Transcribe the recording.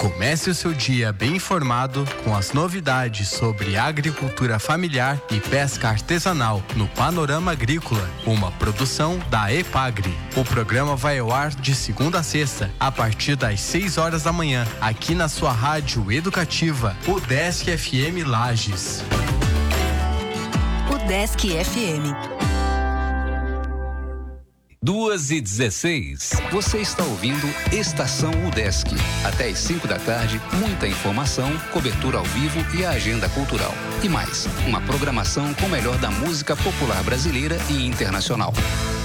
Comece o seu dia bem informado com as novidades sobre agricultura familiar e pesca artesanal no Panorama Agrícola, uma produção da EPAGRE. O programa vai ao ar de segunda a sexta, a partir das 6 horas da manhã, aqui na sua rádio educativa, UDESC FM Lages. UDESC FM. 2h16. Você está ouvindo Estação UDESC. Até às 5 da tarde, muita informação, cobertura ao vivo e a agenda cultural. E mais, uma programação com o melhor da música popular brasileira e internacional.